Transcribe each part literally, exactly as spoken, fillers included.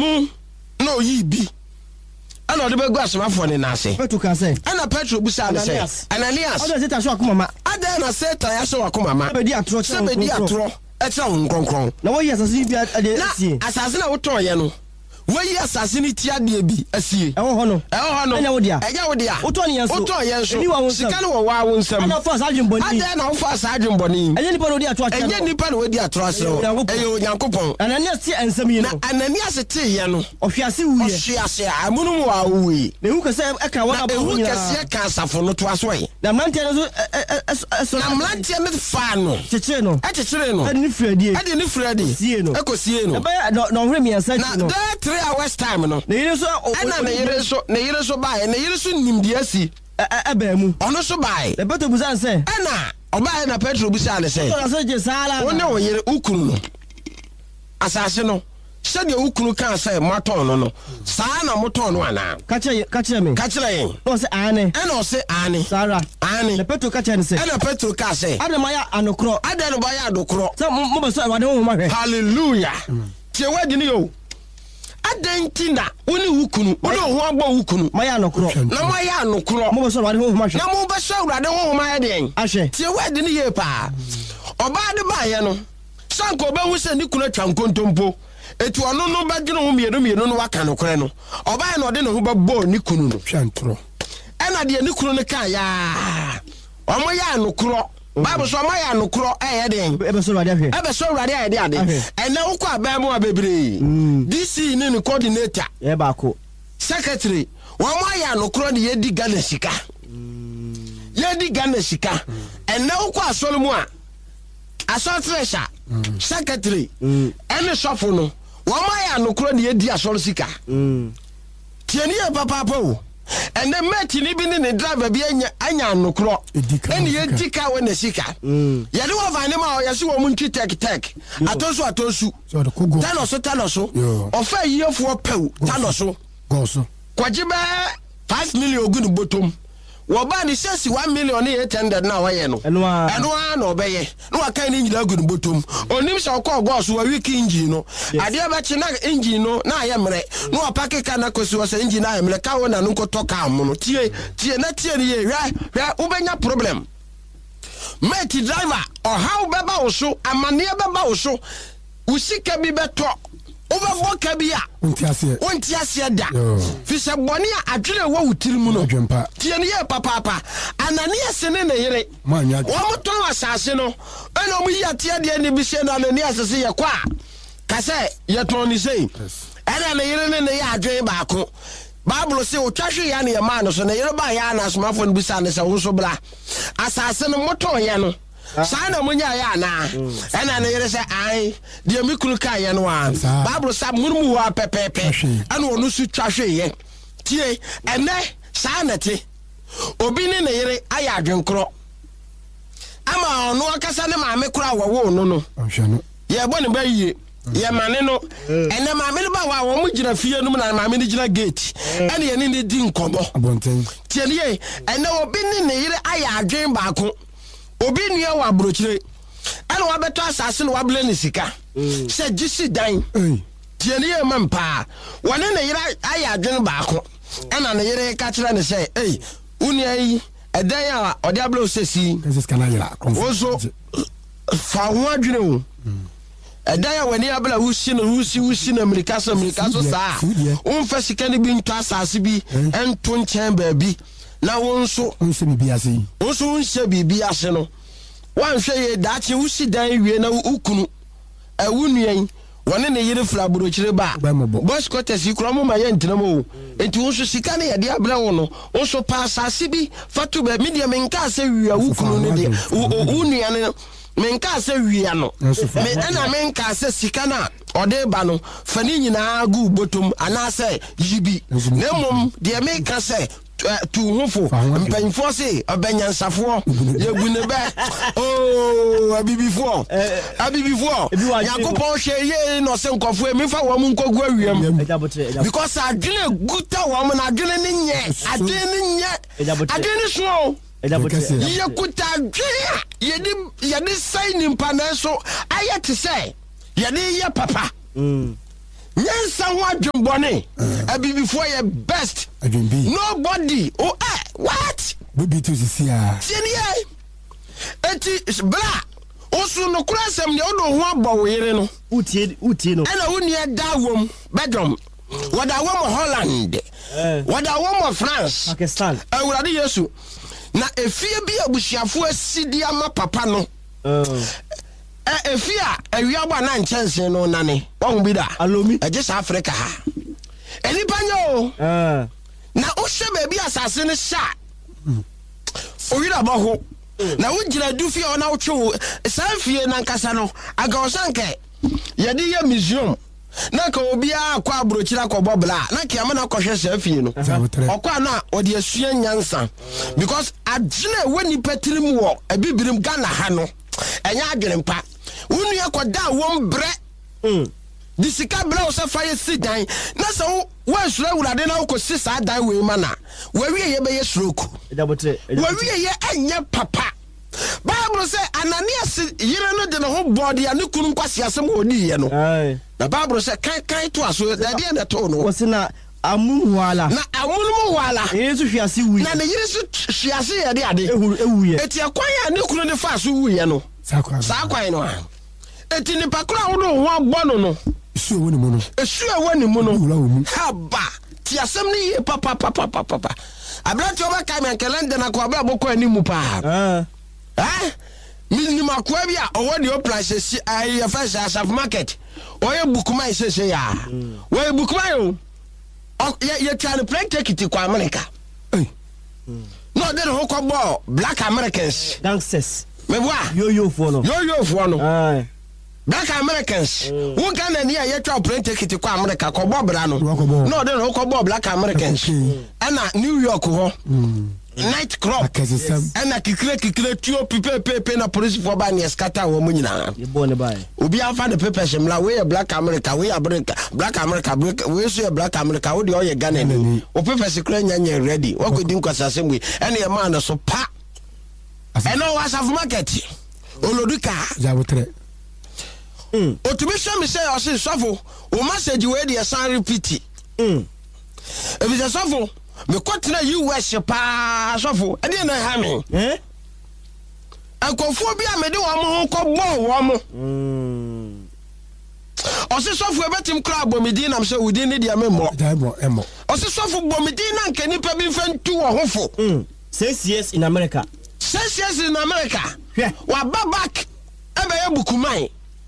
mu no yi bi ana ode begu asomafo ne na ase Petro ka say ana Petro busa ne say Ananias odo Satan so akoma ma ada na Satan ya so akoma ma be di atro che be di atro e tra won kronkron na wo yi asase bi ade asie na asase na woton ye no wo yi asase ni ti ade bi asie e wo ho no e wo ho no enya wo dia enya wo dia woton ye so woton ye so sika no wo wa wo nsam ana fa sa adwumboni ada na wo fa sa adwumboni enye nipa no di atro che enye nipa no di atro ase o eyo Nyankopon Ananias ti ensam yi no na Ananias ti ye no ohwiase wuye ohwiase amunum wa wuye na hu kase e ka wa na hu kase ka asafo no to aso yi na mlantie no so na mlantie no fa no cheche no e cheche no ade ni fredi ade ni fredi sie no ekosie no e ba no hwe mi ansa na that three hours time no na yire so ana na yire so na yire so bae na yire so nimdi asi e ba mu ono so bae e Petro busa nse ana obae na Petro busa ne se so so je sala wona wo yire ukunu no asase no se de ukunu kan se maton no no saa na moton no ana ka che ka che me ka chere yin o se ane ana o se ane sara ane na Petro ka che ne se ana Petro ka se ade ma ya anokro ada no ba ya adokro so mo be so awade ho ma hwe hallelujah tie wadi ni yo adentina woni ukunu woni ho agbo ukunu ma ya anokro na ma ya anokro mo be so awade ho ma hwe na mo be so awade ho ma ya den ahwe tie wadi ni ye pa oba de ba ye no sanko be hu se ni kuna twa nkontompo etu ono no ba gino ho mienu mienu no waka no kore no oba ye no de no ho ba bo ni kunu no twantro ena de ni kunu ne kan ya omo ya anokro Bible so ma ya nokro eh den ebe so awade ahwe ebe so awade ahwe de ade ena wo kwa ba mu abebre D C ni ni coordinator e ba ko secretary wo ma ya nokro de ye di Ghana sika ye di Ghana sika ena wo kwa asole mu a asole treasure secretary ene sofo no wo ma ya nokro de ye di asole sika tieni e papa pa o ene meti ni bi ni ne driver bi anya anya nokro ene ye dika we na sika ye de wo vane ma o ye se wo mu ntwi tek tek atosu atosu tanoso tanoso ofa yefo pew tanoso goso kwaje ba five million ogun botom wo ba ni sesi one million eight hundred na waye no eno a eno a na obeye no aka ni nyina ogun botom onim se okọ goso wa wiki engine no ade ba chi na engine no na aye mre no opake ka na kosi wo se engine na aye mre ka wo na no nkoto ka mo no tie tie na tie ni ye hwa hwa ubenya problem mate driver o how beba wo so amane beba wo so usika bi beto Oba boka bia wonti ase wonti ase da fi se boni a adwere wo wutiri mu no tie ne ye papa papa Ananias ne ne yere wo mo ton asase no ena mo yi atie de ne bi se na Ananias se ye kwa ka se ye ton ni sei ena ne yere ne ne ya adwere ba ko Bible say o twahwe ya ne ye ma no so ne yere ba ya na asomafo no bi sa ne se wo so bra asase no moton ye no sana munya ya na ena ne yere se ai de mikuru ka ye no a Bible sa munmu wa pepepe ana onu su twahwe ye tie ene sana te obi ne ne yere aya adwenkro ama onu akasa ne maame kura wo no no ye bo ne ba yie ye mane no ene maame ne ba wa wo mu gina fie no na maame ne gina gate ene ye ne di nkobo tie ne ene obi ne ne yere aya adwen baako obi nua wa brochire ana wa beto asase no wa ble ne sika se gisi dan tie ne ye mampa wone ne yira aya adwen baako ana ne yire ka kire ne se eh unia yi edan a ode ablo sesi ozo fa ho adwene o edan a wani abla wusi no wusi wusi na America so America so saa on fa sika ne bi nto asase bi ento nchen ba bi na wonso wonso bibi ase wonso wonso bibi ase no wanhwe ye daache wusi dan wie na ukunu awunuan wone ne yire fra burochire ba boss quarters ikromo ma ye ntina mo enti wonso sika ne ye de abra wono wonso pa asase bi fatu ba media menka ase wia ukunu ne de unuan ne menka ase wia no me ana menka ase sika na ode ba no fani nyina gu botom anase yibi nemom de menka se tu hofo mpanfo se obenyansafo yegune be oh abibifo abibifo yakopon hwe ye no se nkofo emifa wo mu nkogu awiem because adwene guta wo mu na adwene ne nye adwene ne nye adwene so ye guta adwene ye di ye di sai nimpa na so ayete se ye di ye papa nyansa ho adwembone abibifo ye best adwembi nobody oh eh what baby to see ah tienie eti bra osu no kurasem ne odo ho abọ yere no utie utie no ana woni da wom bedom wada wom Holland wada wom France Pakistan awurade Yesu na efie bi abusuafo asidi ama papa no eh efia awiaba na nchense no nane won bi da alomi eje Africa ha enipa nyo eh na o hwe baabi asase ne sha oyira baho na wujira dufia ona wotwe sanfie na nkasa no aga osanke yede ye museum na ka obi akwa abrochira ko bobla na ka amana kohwe sanfie no okwa na ode asua nyansa because adjene wani patirim wo abibirim Ghana ha no enya adwerempa wonu yakoda won bre mm disika bre o se faye sidan na se wo sura wurade na ko sisa dan we mana wawie ye be ye stroke edabotre wawie ye enye papa Bible say Ananias yire no de no ho body ani kunu nkwase asem oni ye no na Bible say kan kan to aso da de na to no wose na amun wala na amun wala yesu hwiase wi na ne yire su hwiase ye de ade ehuru ewu ye eti akwan ya ne kunu ne fa so wu ye no sakwa sakwa no eti ni pakura wo no ho agbo no no esu ewo ni mu no esu ewo ni mu no haba ti asem ni ye papa papa papa abrati oba ka me kalenda na ko aba boko ani mu pa ah eh mi ni makwa bia owo de price si ai first asaf market oye bukuma isese ya we bukuma yo ye ye try to play take it kwa America eh no de ho ko bo black Americans gangsters me bua yo yo fo no yo yo fo no ah black Americans who Ghana ni ye try play take it kwa America ko bo bra no no de ho ko bo black Americans ana New York ho night club and a kikre kikre tuo pipe pepe na police for ba ne scatter wo munyina ye bo ne bai obi afa the papers mla we black America we America black America we so black America we de oye Ghana ni o papers kra nyanya ready wa kodi nkwasase mwe ene ye man so pa eno was of market oloduka jabotre mm otumisha mi say o se sofo o message we de san repeat mm e bi sofo me kwatena U S pa sofo e dey na ha me eh akofo bi amede wo mo ko bo wo mo mm o se sofo e betim kra bomidi na mse wudi ne dia memmo daibo emo o se sofo bomidi na nkani pa bi fantu wo hofo mm six years in America six years in America wa babak e be bukumai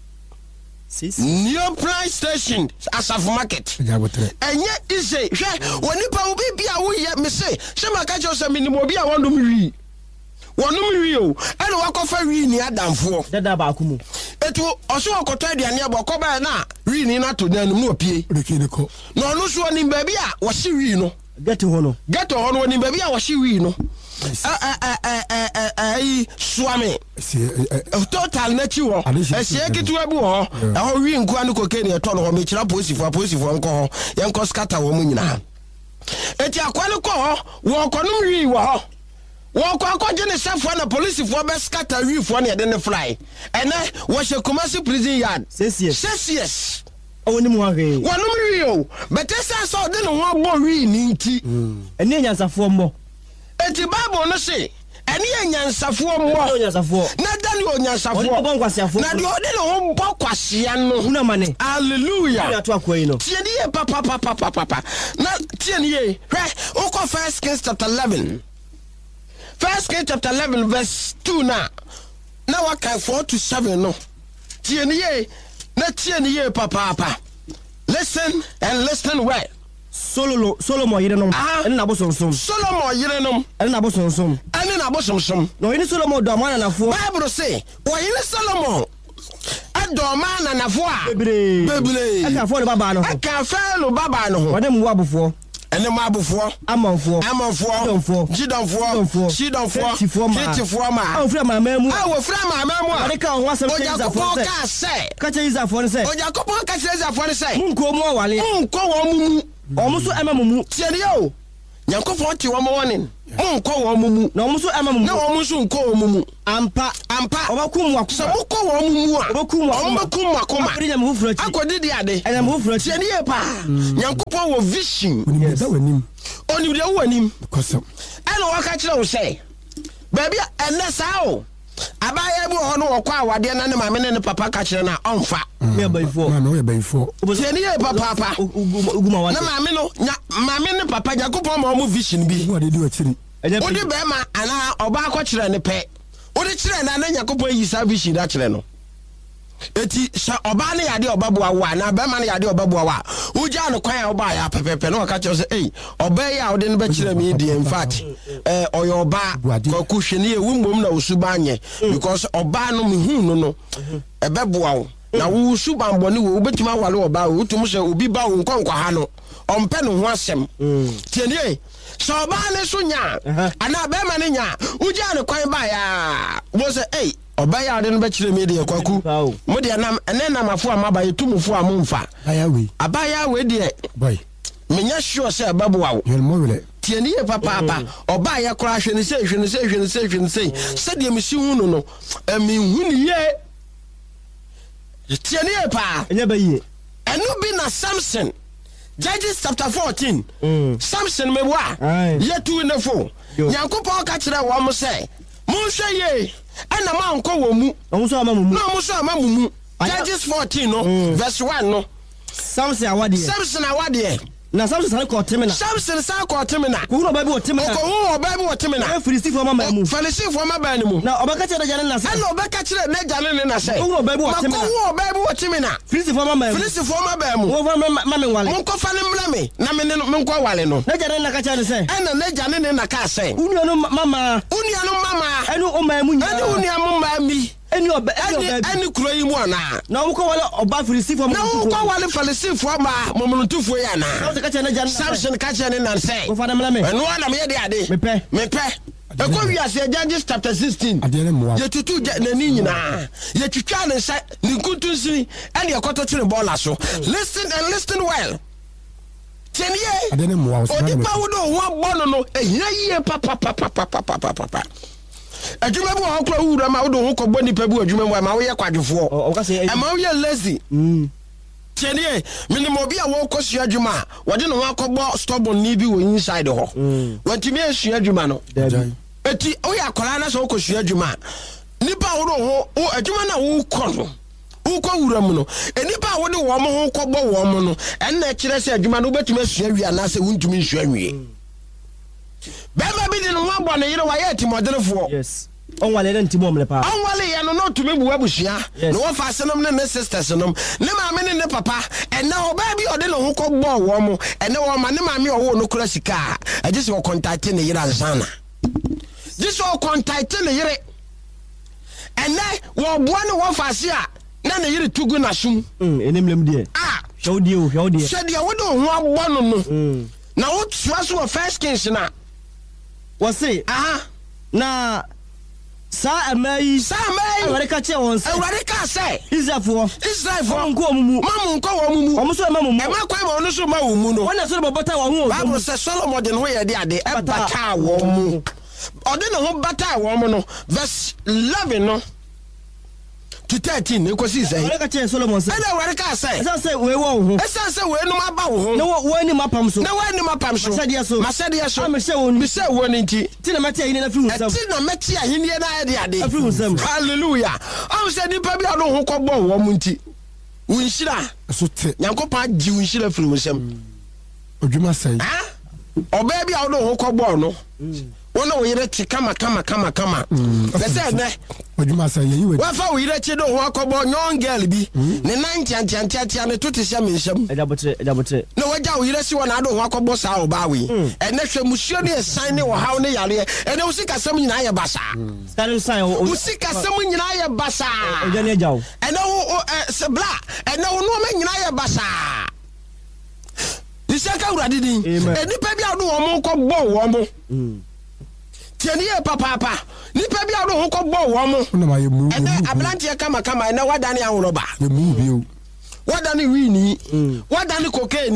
New price station as of market. And yet is a when you pa be a we me say, Shema catch us a minimum be a one to me. One to me, and walk off a re near down for that abakumu. It will also contain the nearby coba na really not to them no pay. No, no, so one in baby was she no. Get to hono. Get to hono in baby was she no. Eh eh eh eh eh eh swami total na chi wo ehie kitu abu ho e ho wi nku anu kokeni e to no ho me kira posifo posifo nko ho ye nko scatter wo munyina eti akwale ko ho wo konum wi wo ho wo ko akoje ne sefo na policefo be scatter wi fo na ye de ne fly ene wo hye Kumasi prison yard six years six years oni mu ahwe wonum wi o betesa so de no ho bo wi ni nti ene nyansafo mo eti Bible no say eni enyansafo mo onyansafo na dani onyansafo oni bo nkwasiafo na de ode no bo kwasia no una mane hallelujah ya to akwai no tie ni papa papa papa na tie ni ye hwe oko First Kings chapter eleven First Kings chapter eleven verse two na na waka four to seven no tie ni ye na tie ni ye papa papa listen and listen well. Solo Solomon yerenom ene na bosonsom Solomon yerenom ene na bosonsom ene na bosonsom no ene Solomon do amana na fo Bible say wo yene Solomon ado amana na fo a bebre bebre aka fo le baba no aka fa lo baba no ho wode mu abofo ene mu abofo amanfo amanfo jidonfo jidonfo titifo ma a wo fra mama mu a wo fra mama mu a wode ka ho asem Oja ko ka se ka che Isafo ne se Oja ko ka che Isafo ne se munko mu wale munko wo mu omo so ema mumu tie yo Nyankopon ti wo mo wonin Mon ko wo mumu. Na omuso ama mumu. Na omuso nko wo mumu. Ampa ampa. Obakum wakuma. So mo ko wo mumu a. Obakum wakuma. Obakum wakuma. Akodi mu furo chi. Akodi di ade. Ena mu furo chi. Tie ne pa. Nyankopon wo vision. Oni da wanim. Oni de wo anim. Kosam. Ena waka kire wo say. Baby enne saa o. Abaya bi ho no wokọ awade na ne mame ne papa ka kire na onfa. Me abayfo. Na no abayfo. Tie ne ye papa papa. Uguma wa. Na mame no mame ne papa Nyankopon ma wo vision bi. Wo de di wachiri. Odi be ma ana oba akọkire ne pe. Odi kire na na Nyankopon yi sa vision da kire no. Eti sha oba ne yade oba boa wa na be ma ne yade oba boa wa. Uja no kwan oba ya pepepe no ka kire say eh oba ya odi ne be kire me di in fact eh oyo oba ko hwene e wumbom na osuba anye because oba no me hu no no e be boa wo na wo suba mbone wo betima wale oba wo tum se obi ba wo nkonkwa ha no ompe no ho asem tienie so oba ne so nya ana be ma ne nya uja no kwan ba ya wo say eh oba ya ade no be kire me de kwaku mo de nam ene nam afo amaba yetumufo amomfa Aya we. abaya we de Boy. menya sure say babuwa wo Yel mo wele. tieni ye papa papa oba ya kora hwene sei hwene sei hwene sei hwene sei se de mesi hu no no emi hu ni ye tieni ye pa Enya bayi. enu bi na Samson Judges chapter fourteen Mm. Samson me wa ye tu ne fo Nyankopon ka kire wo mo say mo hwe ye ana ma nko wo mu Omuso ama mumu. na mo so ama mumu Judges fourteen no verse one no Samson awade. Samson awade Na Samson san ko temena. Samson san ko temena Ko hu oba bi o temena. ko hu oba bi o temena Na Filistifo mama mu. Filistifo mama ni mu Na oba ka kire jane na se. ana oba ka kire na jane ne na say Ko hu oba bi o temena. ko hu oba bi o temena Filistifo mama mu. Filistifo mama mu Wo fa mama me wale. mon ko fa ne mla me na me ne mon ko wale no Na jane na ka kire se. ana na jane ne na ka say Unu no mama. unia no mama Enu o ma mu nya. ani unia mo ma mi Eni oba eni ani oba. ani kuro yi mu ana Na wo ko wale oba Filistifo na mama. mon ko wale Filistifo ma momruntufo ya na Samson ka kire na jane. Samson ka kire ne na say Wo fa na mla me. eno na me de ade Me pe. me pe e ko wi ase Judges chapter sixteen Ade ne mo. ye tutu na ni nyina ye twitwa ne nsa ni nkuntunsi ene ye koto twene bola so listen and listen well tienie Ade ne mo. odipa wo do ho abɔ no no ehia yie papa papa papa papa papa adwuma bi wo kora wura ma wo do ho kɔbɔ nipa bi adwuma mu ma wo ye kwadwefo O ka se. e ma wo ye lazy Mm. tienie minimo bi a wo kɔsua adwuma wɔde no ho akɔbɔ stubborn ni bi wo inside ho wɔntimi asua adwuma no eti o ya kola na so ko sua adwuma nipa wo ho o adwuma na wo kɔ no wo kɔ wura mu no enipa wo de wo mo ho kɔbɔ wo mo no en na kire se adwuma no betuma sua wi ana se wontumi sua wi bema bi de no abɔ ne yire wa ye timodrefo Yes. On wale na ntimo omle pa. on wale ya no no tumi bu abusua no wo fa senom ne ne sisters nom ne maame ne ne papa en na oba bi ode no ho kɔbɔ wo mo en na wo ma ne maame wo no kura sika agye se wo contact ne yire ansana this all contact ne yire ene wo boa ne wo faase a na ne yire tugu na sum Mm, enemlem de. ah Hwe de o, hwe de. hwe de wo do ho abɔ no no Mm. na wo tua so wo first kings na Wo se aha na sa amayi sa mai aware ka che won se. awurade ka sɛ Israelfo. Israel fo Nko omumu. mamu nkɔ wo mu Omo so mamumu. e ma kwa ma ono so ma wo mu no Wona so bobota wo ho. Bible says Solomon de no ye de ade e bata wo mu ode no ho bata wo mu no verse eleven no to thirteen ne ko si say Aware ka che Solomon se. e na ware ka say Esa se we wo ho. esa say we no aba wo Na ho wo wo ni mapam so. na wa ni mapam so Masade so. masade so Ah, me se wo ni. me say wo ni nti Ti na mate yin na fi hu sam. eti na meti ahenie na ye de ade Afri hu sam. hallelujah am say nipa bi ado ho kɔbɔ wo mu nti wo nhira So te. Nyankopɔn agye wo nhira firi wo nsam Odwuma sai. ah oba bi ado ho kɔbɔ no wona wo yire ti kama kama kama kama be say ne Odwuma sai ye we. wa fa wo yire ti do ho akɔbɔ young girl bi ne ninety antiantiatia ne to te se me nsam Eja botre, eja botre. na waja wo yire si wona ado ho akɔbɔ sa wo ba we ene hwɛ musuo ne san ne wo haw ne yare ene wo sika sam nyina ye basa Scan sign o. wo sika sam nyina ye basa Eja ne eja o. ene wo se bla ene wo no ma nyina ye basa Isaka urade din enipa bi ado wo mo kɔbɔ wo mo Mm. tieni ye papa papa nipa bi ado ho kɔbɔ wo mo Ona ma ye mu. ene ablantie kama kama ene wadane ahoroba Ye mu bi o. wadane wini wadane cocaine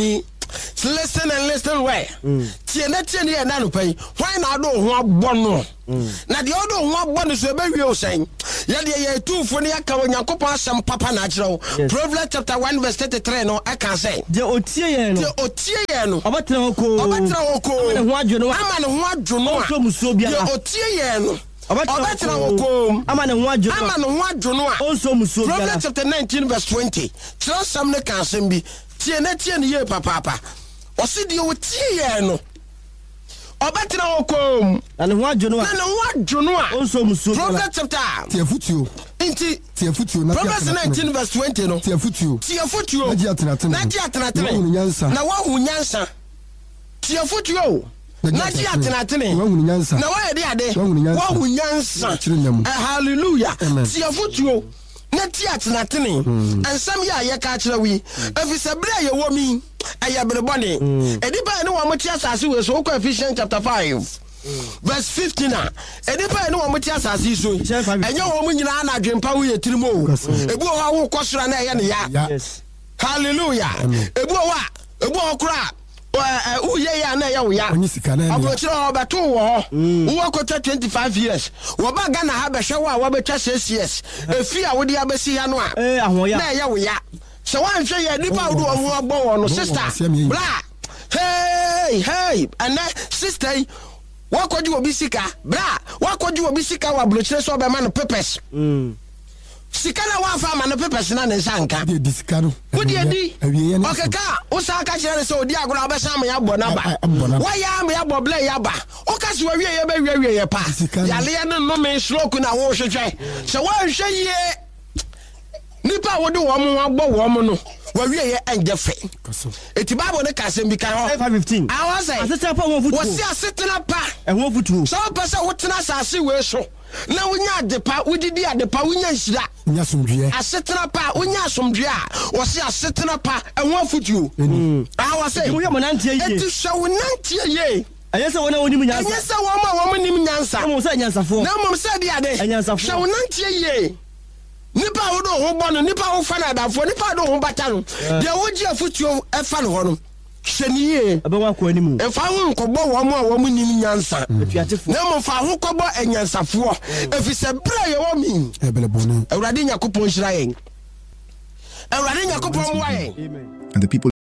listen and listen well. Tie na tie ne na no pai. Why na do ho abɔ no? Na de odo ho abɔ no so be wie o sen. Ya de ye tufo ne aka Onyankopɔn asɛm papa na akyerɛ wo. Proverbs chapter one verse thirty-three no aka say. De otie ye no. De otie ye no. Obatena ho ko. Obatena ho ko. Ama ne ho adwo no. Ama ne ho adwo no. So musuo bia. De otie ye no. Obatena ho ko. Ama ne ho adwo no. Ama ne ho adwo no a. Onso musuo bia. Proverbs chapter nineteen verse twenty. Kyerɛ sam ne ka asɛm bi. Tie na tie ne ye papa papa. Osi de otie ye no. Obatena ho ko. Na ne ho adwo no a. Na ne ho adwo no a. Onso musuo bia. Proverbs chapter. Tie futuo. Inti tie futuo na Proverbs nineteen verse twenty no. Tie futuo. Tie futuo. Na dia tenatene. Na dia tenatene. Na hu nyansa. Na wa hu nyansa. Tie futuo. Na dia tenatene. Na hu nyansa. Na wa yedi ade. Wa hu nyansa. Hallelujah. Tie futuo. Na tie tenatene. Ansam ya ye ka kire wi. Efise bre ye wo mi. Aya bre bone. Edipa ne wo mo tie asase we so ko Ephesians chapter five. Verse fifteen na edipa ne wo mo tie asase so. Enye wo mo nyina na adwempa wo ye tirimo. Ebu ho wo kosora na ye ne ya. Yes. Hallelujah. Ebu ho a ebu ho kra o ye ya na ya wo ya. Abrochire ho beto wo. Wo kwota twenty-five years. Wo ba Ghana ha be hwe wo a wo betwa six years. Efi a wo di abesi ya no a. Eh ahoya. Na ya wo ya. So wan hwe ye edipa wo do wo agbo wo no sister. Bra. Hey, hey. And sister wakoju obi sika bra wakoju obi sika wa blochire so be ma no pepes mm sika na wa fa ma no pepes na ne nsanka de di sika no wo de di okeka wo sa ka kire so odi agora be sa ma ya bo na ba wa ya ma ya bo ble ya ba o ka so wie ye be wie wie ye pa ya le no no me stroke na wo hwehwe so wa hwe ye nipa wo de wo mo agbo wo mo no wa wie ye enje fe eti bible ne ka sem bi kan ho five fifteen I was say aseta pa wo futu wo si asetena pa e ho futu so pese wo tena asase we so na wonya adepa wodidi adepa wonya nhira nya somdue asetena pa wonya asomdue a wo si asetena pa e ho futu I was say wo ye mo nantie ye eti so wo nantie ye ayese wona woni mu nyansa ayese wo ma wo mo nim nyansa na mo se nyansafo na mo se di ade nyansafo so wo nantie ye nipa wo do ho bono nipa wo fa na dafo nipa do ho bata no de wo gi afutuo e fa no ho no hweniye abewa ko animu e fa ho nkobo wo mo a wo mo nim nyansa efiatefo na mo fa ho kobo enyansafo efise bra ye wo mi ebele bonu Awurade Yakobon hira yen Awurade Yakobon mo ayen and the people